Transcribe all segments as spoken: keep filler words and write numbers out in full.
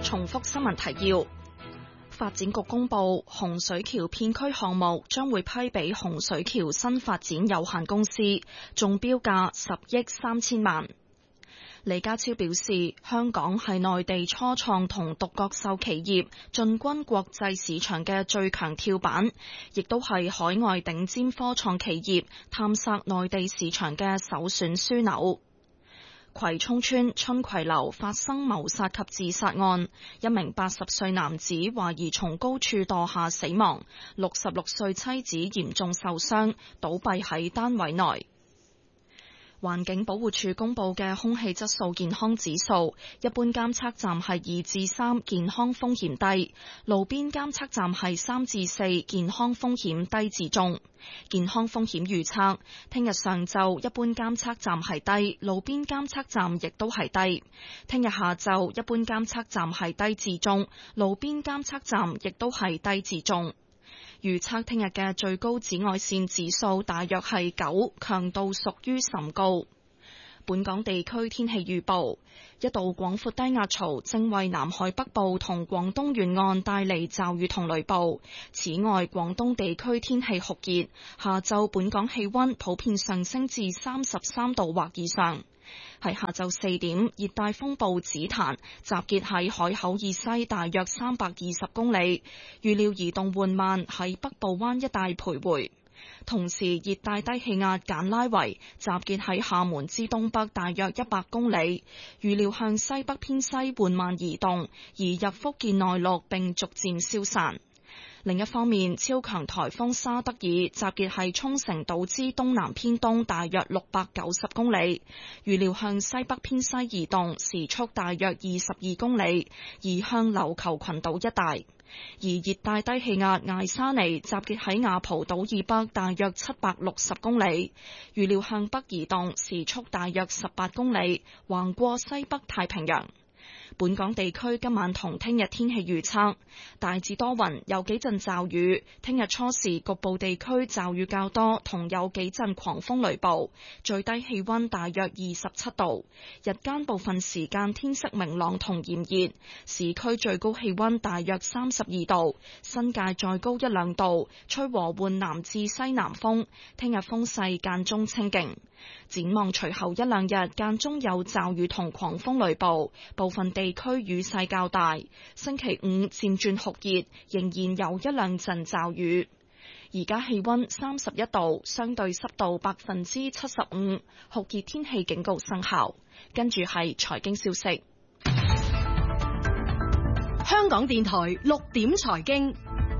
重複新聞提要。發展局公布洪水橋片區項目將會批俾洪水橋新發展有限公司，中標價十億三千萬。李家超表示，香港係內地初創同獨角獸企業進軍國際市場嘅最強跳板，亦都係海外頂尖科創企業探索內地市場嘅首選樞紐。葵涌村春葵樓發生謀殺及自殺案，一名八十歲男子懷疑從高處墮下死亡，六十六歲妻子嚴重受傷，倒斃喺單位內。環境保護署公布嘅空氣質素健康指數，一般監測站係二至三，健康風險低；路邊監測站係三至四，健康風險低至中。健康風險預測，聽日上晝一般監測站係低，路邊監測站亦都係低；聽日下晝一般監測站係低至中，路邊監測站亦都係低至中。預測聽日嘅最高紫外線指數大約係九，強度屬於甚高。本港地區天氣預報，一道廣闊低壓槽正為南海北部同廣東沿岸帶嚟驟雨同雷暴。此外，廣東地區天氣酷熱，下晝本港氣溫普遍上升至三十三度或以上。喺下晝四點，熱帶風暴紫檀集結喺海口以西大約三百二十公里，預料移動緩慢喺北部灣一帶徘徊。同時，熱帶低氣壓簡拉維集結喺廈門之東北大約一百公里，預料向西北偏西緩慢移動，移入福建內陸並逐漸消散。另一方面，超強颱風沙德爾集結喺沖繩島之東南偏東大約六百九十公里，預料向西北偏西移動，時速大約二十二公里，移向琉球群島一帶。而熱帶低氣壓艾沙尼集結喺雅蒲島以北大約七百六十公里，預料向北移動，時速大約十八公里，橫過西北太平洋。本港地區今晚同聽日天氣預測，大致多雲，有幾陣驟雨。聽日初時局部地區驟雨較多，同有幾陣狂風雷暴。最低氣溫大約二十七度，日間部分時間天色明朗同炎熱，市區最高氣溫大約三十二度，新界再高一兩度，吹和緩南至西南風。聽日風勢間中清勁。展望隨後一兩日間中有驟雨同狂風雷暴，部分地區雨勢較大。星期五漸轉酷熱，仍然有一兩陣驟雨。而家氣溫三十一度，相對濕度百分之七十五，酷熱天氣警告生效。跟住係財經消息。 香港電台六點財經。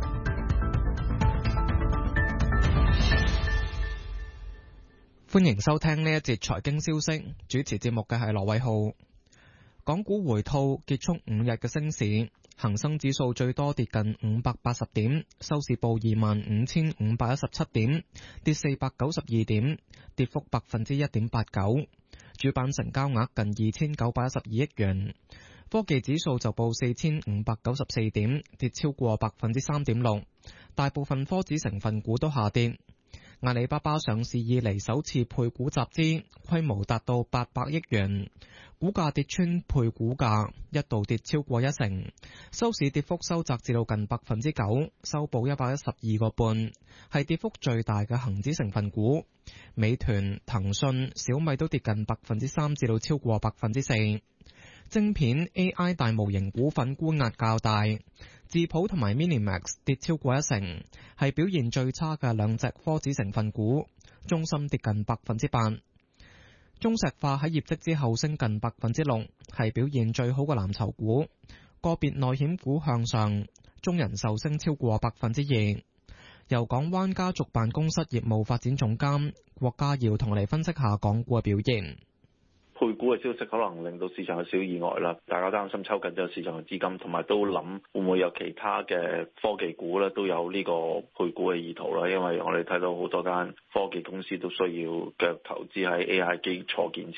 歡迎收聽呢一節財經消息，主持節目嘅係羅偉浩。港股回吐結束五日嘅升市，恒生指數最多跌近五百八十點，收市報二萬五千五百一十七點，跌四百九十二點，跌幅百分之一點八九。主板成交額近二千九百一十二億元。科技指數就報四千五百九十四點，跌超過百分之三點六。大部分科指成分股都下跌。阿里巴巴上市以嚟首次配股集資，規模達到八百億元，股價跌穿配股價，一度跌超過一成，收市跌幅收窄至到近百分之九，收報一百一十二個半，係跌幅最大嘅恒指成分股。美團、騰訊、小米都跌近百分之三至到超過百分之四。晶片 A I 大模型股份沽壓較大，智譜同埋 Minimax 跌超過一成，係表現最差嘅兩隻科指成分股。中芯跌近百分之八，中石化喺業績之後升近百分之六，係表現最好嘅藍籌股。個別內險股向上，中人壽升超過百分之二。由港灣家族辦公室業務發展總監郭家耀同我哋分析下港股嘅表現。 配股嘅消息可能令到市場有少意外啦，大家擔心抽緊咗市場嘅資金，同埋都諗會唔會有其他嘅科技股咧都有呢個配股嘅意圖啦。因為我哋睇到好多間科技公司都需要嘅投資喺 A I 基礎建設，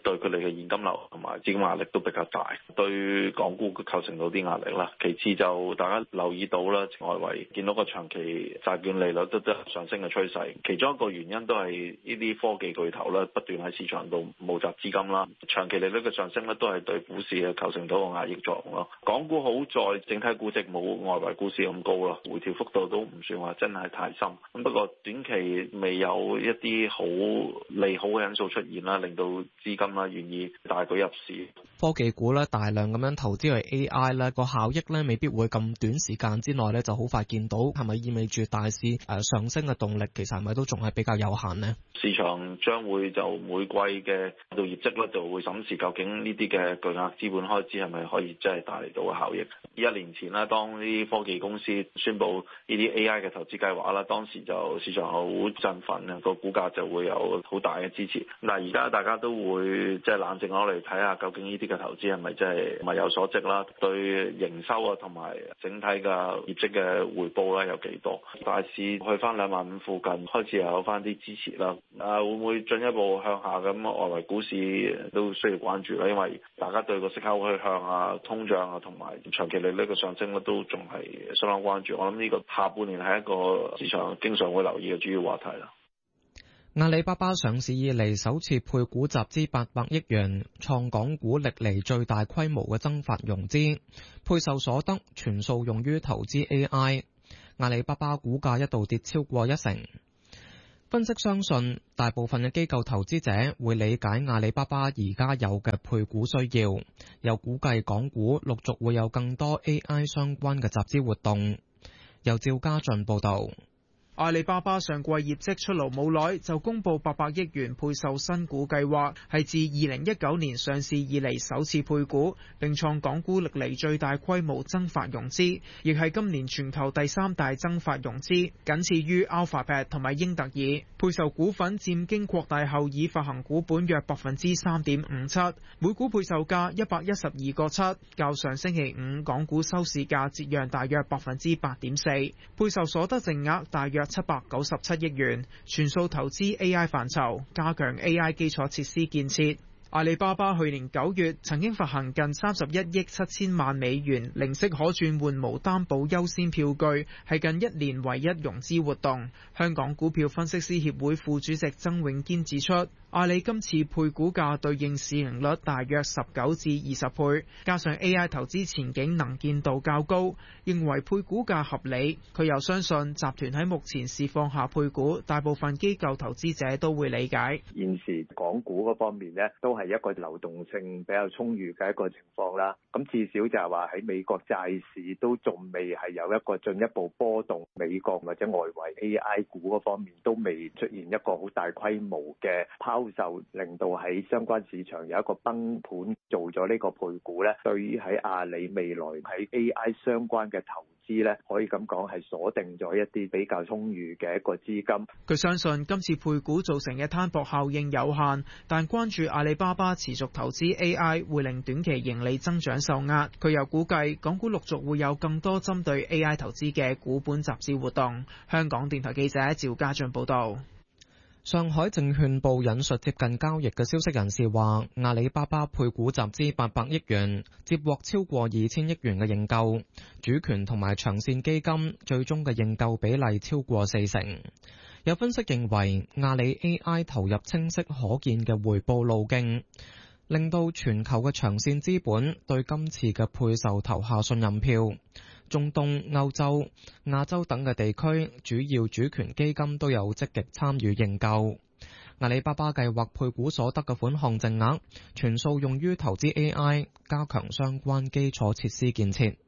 對佢哋嘅現金流同埋資金壓力都比較大，對港股構成到啲壓力啦。其次就大家留意到啦，外圍見到個長期債券利率都都上升嘅趨勢，其中一個原因都係呢啲科技巨頭咧不斷喺市場度募集資金啦。長期利率嘅上升咧都係對股市嘅構成到個壓抑作用咯。港股好在整體估值冇外圍股市咁高啦，回調幅度都唔算話真係太深。咁不過短期未有一啲好利好嘅因素出現啦，令到資金啦願意大舉入市。 科技股咧大量咁樣投資去 A I 咧，個效益咧未必會咁短時間之內咧就好快見到，係咪意味住大市誒上升嘅動力其實係咪都仲係比較有限呢？ 市場將會就每季嘅到業績咧就會審視究竟呢啲嘅巨額資本開支係咪可以真係帶嚟到嘅效益。一年前啦，當呢啲科技公司宣布呢啲 A I 嘅投資計劃啦，當時就市場好振奮啊，個股價就會有好大嘅支持。但係而家大家都會即係冷靜落嚟睇下，究竟呢啲嘅投資係咪真係物有所值啦？對營收啊同埋整體嘅業績嘅回報咧有幾多？大市去翻兩萬五附近開始有翻啲支持啦。啊，會唔會進一步向下咁？外圍股市都需要關注啦，因為大家對個息口去向啊、通脹啊同埋長期利率嘅上升咧都仲係相當關注。我諗呢個下半年係一個市場經常會留意嘅主要話題啦。 阿里巴巴上市以嚟首次配股集資八百億元，創港股歷嚟最大規模嘅增發融資，配售所得全數用於投資 A I。阿里巴巴股價一度跌超過一成。分析相信，大部分嘅機構投資者會理解阿里巴巴而家有嘅配股需要，又估計港股陸續會有更多 A I 相關嘅集資活動。由趙家俊報導。 阿里巴巴上季業績出爐冇耐，就公布八百億元配售新股計劃，係自二零一九年上市以嚟首次配股，並創港股歷嚟最大規模增發融資，亦係今年全球第三大增發融資，僅次於 Alphabet 同埋英特爾。配售股份佔經擴大後已發行股本約百分之三點五七，每股配售價一百一十二個七，較上星期五港股收市價折讓大約百分之八點四，配售所得淨額大約七百九十七億元，全數投資 A I 範疇，加強 A I 基礎設施建設。阿里巴巴去年九月曾經發行近三十一億七千萬美元零息可轉換無擔保優先票據，係近一年唯一融資活動。香港股票分析師協會副主席曾永堅指出，阿里今次配股價對應市盈率大約十九至二十倍，加上 A I 投資前景能見度較高，認為配股價合理。佢又相信集團喺目前市況下配股，大部分機構投資者都會理解。 現時港股嗰方面呢，都係一個流動性比較充裕嘅一個情況啦。咁至少就係話喺美國債市都仲未係有一個進一步波動，美國或者外圍 A I 股嗰方面都未出現一個好大規模嘅拋售，令到喺相關市場有一個崩盤，做咗呢個配股咧，對於喺阿里未來喺 A I 相關嘅投資咧，可以咁講係鎖定咗一啲比較充裕嘅一個資金。 佢相信今次配股造成嘅攤薄效應有限，但關注阿里巴巴持續投資 A I 會令短期盈利增長受壓。佢又估計港股陸續會有更多針對 A I 投資嘅股本集資活動。香港電台記者趙家俊報道。 上海證券報引述接近交易嘅消息人士話，阿里巴巴配股集資八百億元，接獲超過二千億元嘅認購，主權同埋長線基金最終嘅認購比例超過四成。有分析認為，阿里 A I 投入清晰可見嘅回報路徑，令到全球嘅長線資本對今次嘅配售投下信任票。中東、歐洲、亞洲等嘅地區主要主權基金都有積極參與認購。阿里巴巴計劃配股所得嘅款項淨額全數用於投資 A I， 加強相關基礎設施建設。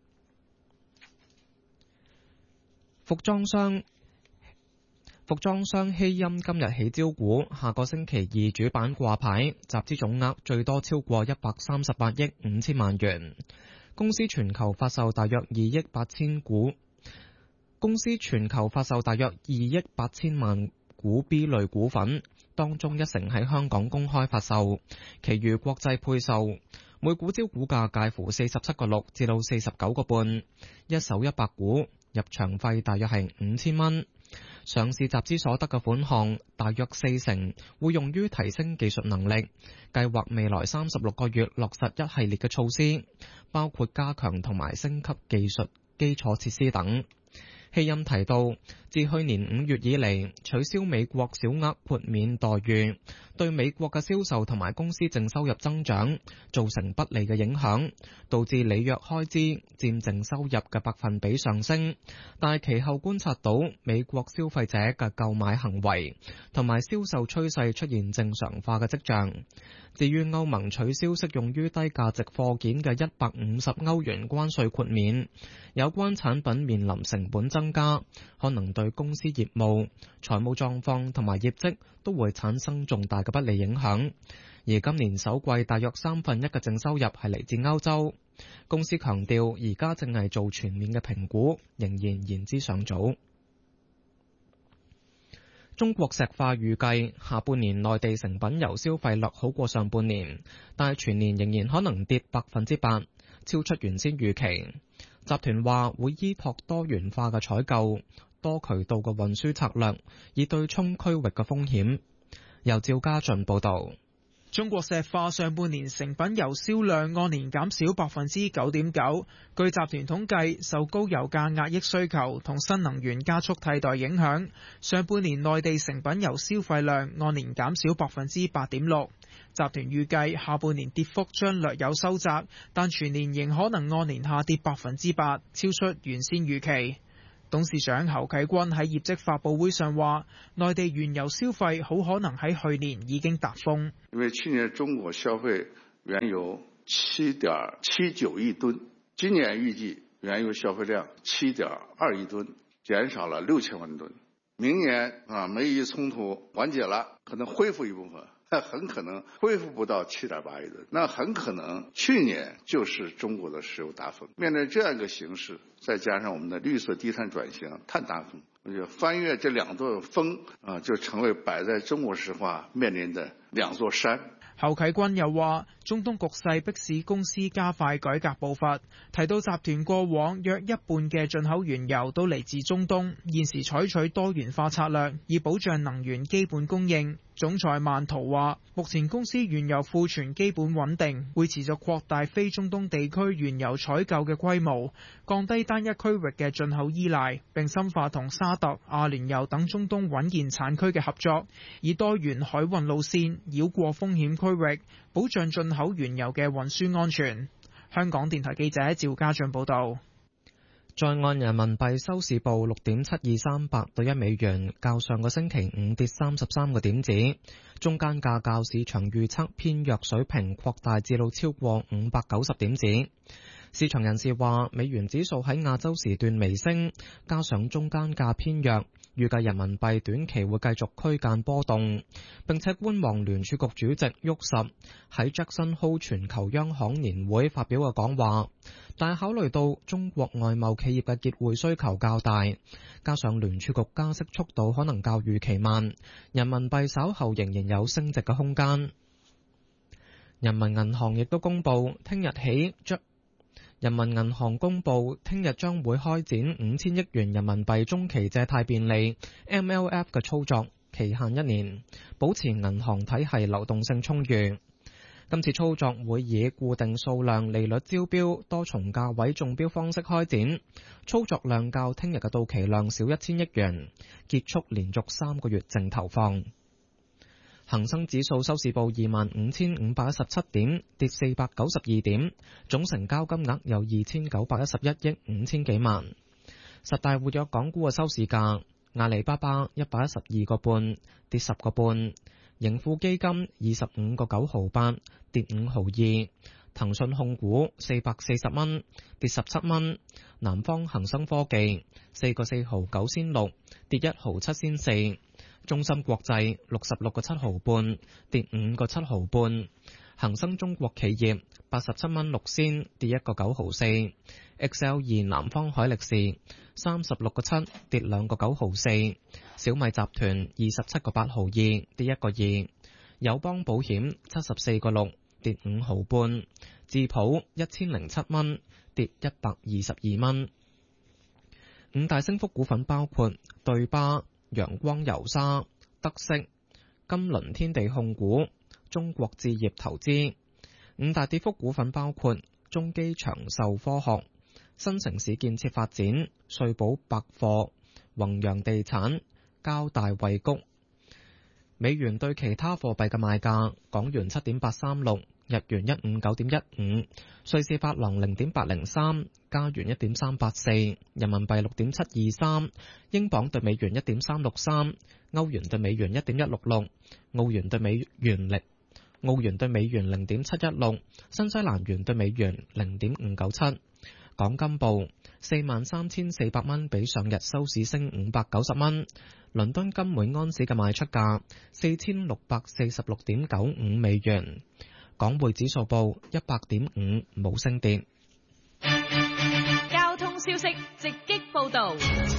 服裝商服裝商希欽今日起招股，下個星期二主板掛牌，集資總額最多超過一百三十八億五千萬元。公司全球發售大約二億八千股，公司全球發售大約二億八千萬股 B 類股份，當中一成喺香港公開發售，其餘國際配售。每股招股價介乎四十七個六至到四十九個半，一手一百股，入場費大約係五千蚊。 上市集資所得嘅款項大約四成會用於提升技術能力，計劃未來三十六個月落實一系列嘅措施，包括加強同埋升級技術基礎設施等。希欽提到，自去年五月以嚟取消美國小額豁免待遇，對美國嘅銷售同埋公司淨收入增長造成不利嘅影響，導致履約開支佔淨收入嘅百分比上升。但係其後觀察到美國消費者嘅購買行為同埋銷售趨勢出現正常化嘅跡象。至於歐盟取消適用於低價值貨件嘅一百五十歐元關稅豁免，有關產品面臨成本增加，可能對公司業務、財務狀況同埋業績都會產生重大嘅不利影響。而今年首季大約三分一嘅淨收入係嚟自歐洲。公司強調，而家正係做全面嘅評估，仍然言之尚早。中國石化預計下半年內地成品油消費略好過上半年，但係全年仍然可能跌百分之八，超出原先預期。集團話會依託多元化嘅採購、多渠道嘅運輸策略，以對沖區域嘅風險。由趙家俊報導。 中國石化上半年成品油銷量按年減少百分之九點九。據集團統計，受高油價壓抑需求同新能源加速替代影響，上半年內地成品油消費量按年減少百分之八點六。集團預計下半年跌幅將略有收窄，但全年仍可能按年下跌百分之八，超出原先預期。董事長侯啟軍喺業績發佈會上話，內地原油消費好可能喺去年已經達峰。 因為去年中國消費原油七點七九億噸，今年預計原油消費量七點二億噸，減少了六千萬噸。明年啊，美伊衝突緩解了，可能恢復一部分。但很可能恢復不到七點八億噸，那很可能去年就是中國的石油大峰。面對這樣一個形勢，再加上我們的綠色低碳轉型、碳大峰，我覺得翻越這兩座峰啊，就成為擺在中國石化面臨的兩座山。 侯啟軍又話，中東局勢迫使公司加快改革步伐，提到集團過往約一半嘅進口原油都嚟自中東，現時採取多元化策略，以保障能源基本供應。總裁曼圖話，目前公司原油庫存基本穩定，會持續擴大非中東地區原油採購嘅規模，降低單一區域嘅進口依賴，並深化同沙特、阿聯酋等中東穩健產區嘅合作，以多元海運路線繞過風險區域，保障進口原油嘅運輸安全。香港電台記者趙家俊報道。 在岸人民幣收市報六點七二三八對一美元，較上個星期五跌三十三個點子，中間價較市場預測偏弱水平擴大至到超過五百九十點子。市場人士話，美元指數喺亞洲時段微升，加上中間價偏弱，預計人民幣短期會繼續區間波動，並且觀望聯儲局主席沃什喺 Jackson Hole 全球央行年會發表嘅講話。但係考慮到中國外貿企業嘅結匯需求較大，加上聯儲局加息速度可能較預期慢，人民幣稍後仍然有升值嘅空間。人民銀行亦都公佈，聽日起將人民銀行公佈，聽日將會開展五千億元人民幣中期借貸便利 M L F 嘅操作，期限一年，保持銀行體系流動性充裕。今次操作會以固定數量利率招標、多重價位中標方式開展，操作量較聽日嘅到期量少一千億元，結束連續三個月淨投放。恒生指數收市報二萬五千五百一十七點，跌四百九十二點，總成交金額有二千九百一十一億五千幾萬。十大活躍港股嘅收市價，阿里巴巴一百一十二個半，跌十個半。盈富基金二十五個九毫八，跌五毫二；騰訊控股四百四十蚊，跌十七蚊；南方恒生科技四個四毫九仙六，跌一毫七仙四；中芯國際六十六個七毫半，跌五個七毫半；恒生中國企業八十七蚊六仙，跌一個九毫四；X L 二南方海力士三十六個七，跌兩個九毫四；小米集團二十七個八毫二，跌一個二；友邦保險七十四個六，跌五毫半；智普一千零七蚊，跌一百二十二蚊。 五大升幅股份包括對巴、陽光油砂、德式、金輪天地控股、中國置業投資。五大跌幅股份包括中基長壽科學、新城市建設發展、瑞寶百貨、弘陽地產、交大惠谷。美元對其他貨幣嘅賣價：港元七點八三六，日元一五九點一五，瑞士法郎零點八零三，加元一點三八四，人民幣六點七二三，英鎊對美元一點三六三，歐元對美元一點一六六，澳元對美元零澳元對美元零點七一六，新西蘭元對美元零點五九七。港金報四萬三千四百蚊，比上日收市升五百九十蚊。倫敦金每安士嘅賣出價四千六百四十六點九五美元。港匯指數報一百點五，冇升跌。 交通消息直擊報道。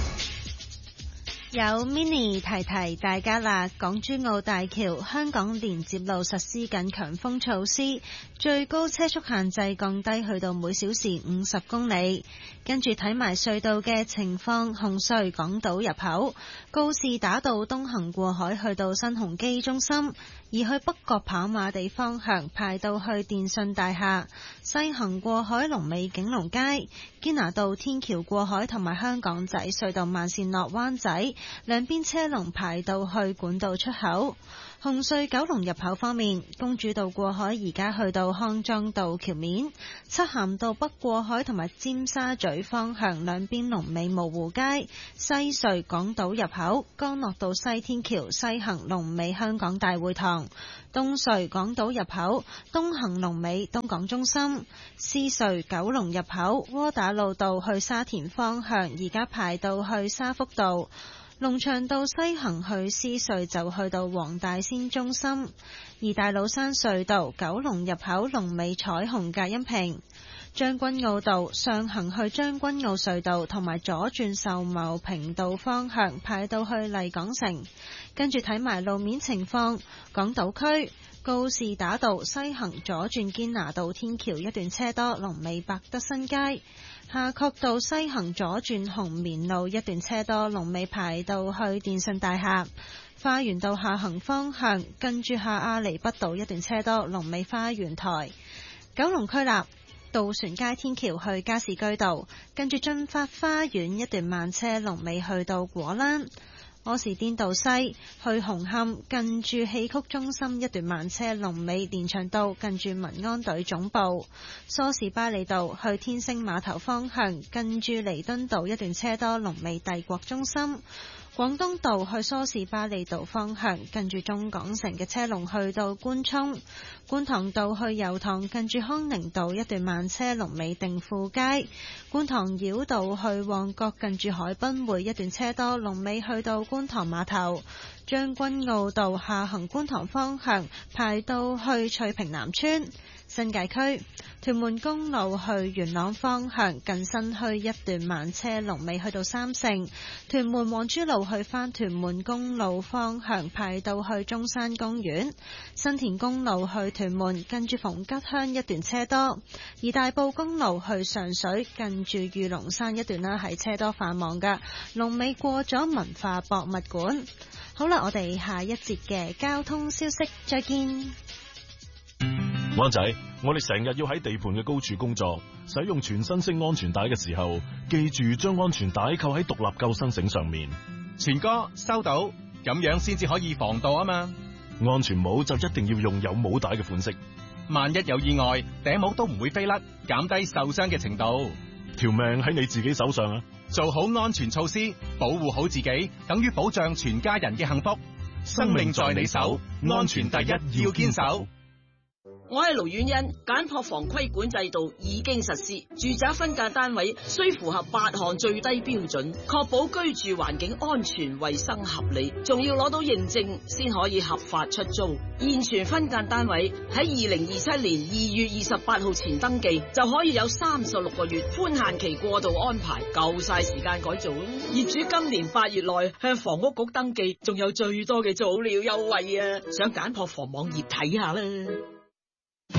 有 mini 提提大家啦，港珠澳大橋香港連接路實施緊強風措施，最高車速限制降低去到每小時五十公里。跟住睇埋隧道嘅情況，紅隧港島入口告士打道東行過海去到新鴻基中心，而去北角跑馬地方向排到去電訊大廈，西行過海龍尾景隆街，堅拿道天橋過海同埋香港仔隧道慢線落灣仔，兩邊車龍排到去管道出口。紅隧九龍入口方面，公主道過海而家去到康莊道橋面，漆咸道北過海同埋尖沙咀方向兩邊龍尾蕪湖街，西隧港島入口干諾道西天橋西行龍尾香港大會堂，東隧港島入口東行龍尾東港中心，獅隧九龍入口窩打老道去沙田方向而家排到去沙福道，龍翔道西行去獅隧就去到黃大仙中心，而大老山隧道九龍入口龍尾彩虹隔音屏，將軍澳道上行去將軍澳隧道同埋左轉秀茂坪道方向排到去麗港城。跟住睇埋路面情況，港島區告士打道西行左轉堅拿道天橋一段車多，龍尾百德新街。夏慤道西行左轉紅棉路一段車多，龍尾排到去電訊大廈。花園道下行方向跟住下亞厘畢道一段車多，龍尾花園台。九龍區立渡船街天橋去加士居道，跟住駿發花園一段慢車，龍尾去到果欄。柯士甸道西去紅磡近住戲曲中心一段慢車，龍尾連翔道近住民安隊總部。梳士巴利道去天星碼頭方向近住彌敦道一段車多，龍尾帝國中心。廣東道去梳士巴利道方向近住中港城嘅車龍去到官涌。觀塘道去油塘近住康寧道一段慢車，龍尾定富街。觀塘繞道去旺角近住海濱匯一段車多，龍尾去到觀塘碼頭。將軍澳道下行觀塘方向排到去翠屏南村。新界區屯門公路去元朗方向近新墟一段慢車，龍尾去到三聖。屯門黃珠路去返屯門公路方向排到去中山公園。新田公路去屯門近住逢吉鄉一段車多，而大埔公路去上水近住御龍山一段呢係車多繁忙㗎，龍尾過咗文化博物館。好啦，我哋下一節嘅交通消息再見。 灣仔，我哋成日要喺地盤嘅高處工作，使用全身式安全帶嘅時候，記住將安全帶扣喺獨立救生繩上面。 全哥收到，咁樣先至可以防盜啊嘛。 安全帽就一定要用有帽帶嘅款式， 萬一有意外，頂帽都唔會飛甩，減低受傷嘅程度。 條命喺你自己手上啊！ 做好安全措施，保護好自己，等於保障全家人嘅幸福。生命在你手，安全第一，要堅守。 我係盧婉欣，簡樸房規管制度已經實施，住宅分間單位需符合八項最低標準，確保居住環境安全、衛生合理，仲要攞到認證先可以合法出租。現存分間單位喺二零二七年二月二十八號前登記，就可以有三十六個月寬限期過渡安排，夠晒時間改造。業主今年八月內向房屋局登記，仲有最多嘅早鳥優惠啊！上簡樸房網頁睇下啦。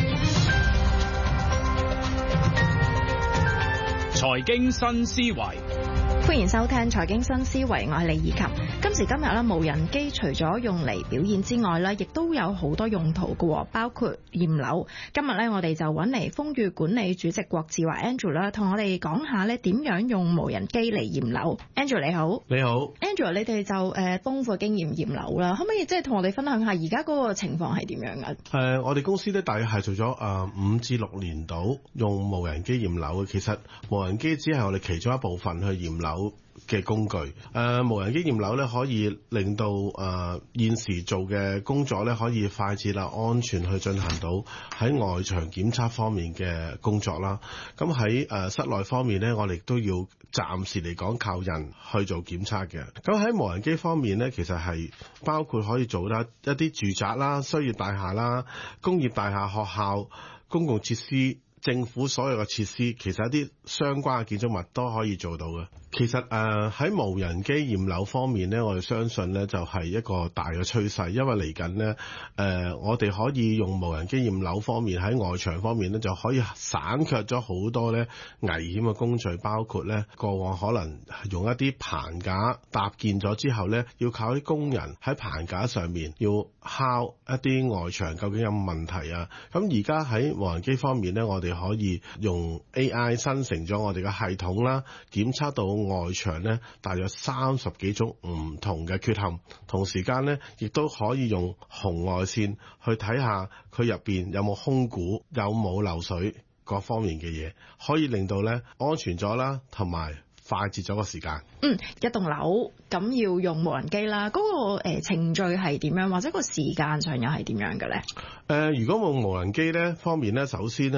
財經新思維， 歡迎收聽財經新思維，我係李以琴。今時今日咧，無人機除咗用嚟表演之外咧，亦都有好多用途嘅，包括驗樓。今日咧，我哋就揾嚟豐裕管理主席郭志華 Andrew 啦，同我哋講下咧點樣用無人機嚟驗樓。Andrew 你好， 你好 ，Andrew 你哋就誒豐富經驗驗樓啦，可唔可以即係同我哋分享下而家嗰個情況係點樣㗎？誒、 呃，我哋公司咧大約係做咗誒五至六年度用無人機驗樓嘅。其實無人機只係我哋其中一部分去驗樓嘅工具。誒、呃，無人機驗樓咧可以令到誒、呃、現時做嘅工作咧可以快捷啦、安全去進行到喺外牆檢測方面嘅工作啦。咁喺誒室內方面咧，我哋都要暫時嚟講靠人去做檢測嘅。咁喺無人機方面咧，其實係包括可以做得一啲住宅啦、商業大廈啦、工業大廈、學校、公共設施、政府所有嘅設施，其實一啲相關嘅建築物都可以做到嘅。其實誒喺、呃、無人機驗樓方面咧，我哋相信咧就係、是、一個大嘅趨勢，因為嚟緊咧誒我哋可以用無人機驗樓方面喺外牆方面咧就可以省卻咗好多咧危險嘅工序，包括咧過往可能用一啲棚架搭建咗之後咧，要靠啲工人喺棚架上面要敲一啲外牆究竟有冇問題啊。咁而家喺無人機方面咧，我哋可以用 A I 生成咗我哋嘅系統啦，檢測到外牆咧大約三十幾種唔同嘅缺陷，同時間咧亦都可以用紅外線去睇下佢入邊有冇空鼓、有冇漏水各方面嘅嘢，可以令到咧安全咗啦，同埋快捷咗個時間。 嗯，一棟樓咁要用無人機啦，嗰、那個誒、呃、程序係點樣，或者個時間上又係點樣嘅咧？ 誒、呃，如果冇無人機咧方面咧，首先咧